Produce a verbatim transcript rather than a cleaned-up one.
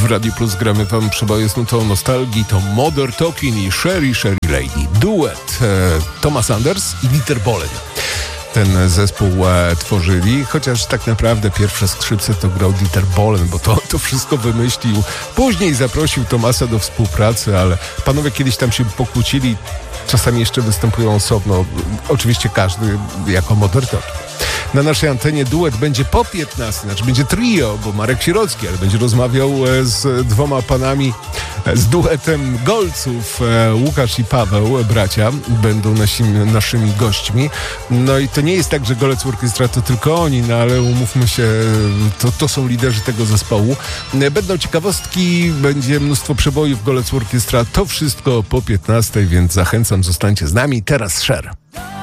W Radiu Plus gramy wam przeboje z nutą nostalgii. To Modern Talking i Sherry Sherry Lady. Duet e, Thomas Anders i Dieter Bohlen. Ten zespół e, tworzyli, chociaż tak naprawdę pierwsze skrzypce to grał Dieter Bohlen, bo to, to wszystko wymyślił. Później zaprosił Thomasa do współpracy, ale panowie kiedyś tam się pokłócili. Czasami jeszcze występują osobno. Oczywiście każdy jako Modern Talking. Na naszej antenie duet będzie po piętnastej, znaczy będzie trio, bo Marek Sirocki, ale będzie rozmawiał z dwoma panami, z duetem Golców. Łukasz i Paweł, bracia, będą nasimi, naszymi gośćmi. No i to nie jest tak, że Golec Orkiestra to tylko oni, no ale umówmy się, to, to są liderzy tego zespołu. Będą ciekawostki, będzie mnóstwo przebojów Golec Orkiestra. To wszystko po piętnastej, więc zachęcam, zostańcie z nami. Teraz Cher.